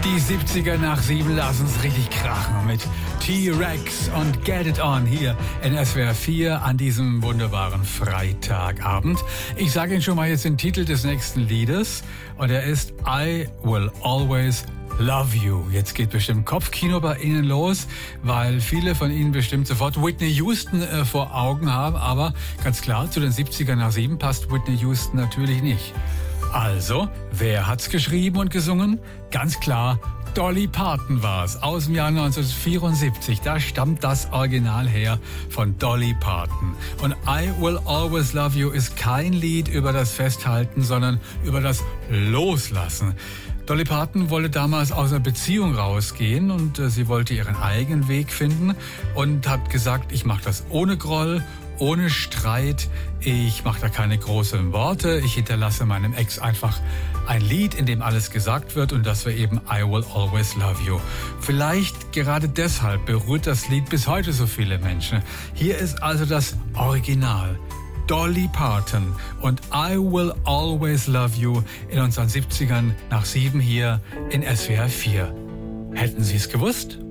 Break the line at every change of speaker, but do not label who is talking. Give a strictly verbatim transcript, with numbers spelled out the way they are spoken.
Die siebziger nach sieben lassen es richtig krachen mit T-Rex und Get It On hier in S W R vier an diesem wunderbaren Freitagabend. Ich sage Ihnen schon mal jetzt den Titel des nächsten Liedes und er ist I Will Always Love You. Jetzt geht bestimmt Kopfkino bei Ihnen los, weil viele von Ihnen bestimmt sofort Whitney Houston äh, vor Augen haben, aber ganz klar, zu den siebziger nach sieben passt Whitney Houston natürlich nicht. Also, wer hat's geschrieben und gesungen? Ganz klar, Dolly Parton war's, aus dem Jahr neunzehnhundertvierundsiebzig. Da stammt das Original her von Dolly Parton. Und I Will Always Love You ist kein Lied über das Festhalten, sondern über das Loslassen. Dolly Parton wollte damals aus einer Beziehung rausgehen und äh, sie wollte ihren eigenen Weg finden und hat gesagt, ich mache das ohne Groll, ohne Streit, ich mache da keine großen Worte, ich hinterlasse meinem Ex einfach ein Lied, in dem alles gesagt wird und das wäre eben I Will Always Love You. Vielleicht gerade deshalb berührt das Lied bis heute so viele Menschen. Hier ist also das Original. Dolly Parton und I Will Always Love You in unseren siebzigern nach sieben hier in S W R vier. Hätten Sie es gewusst?